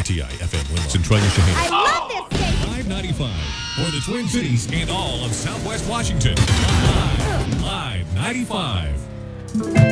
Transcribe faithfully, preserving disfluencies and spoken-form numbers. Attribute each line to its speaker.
Speaker 1: T I F M Lima, Centralia, Shaheen.
Speaker 2: I love this station.
Speaker 1: five ninety-five for the Twin Cities and all of Southwest Washington. Live, Live ninety-five.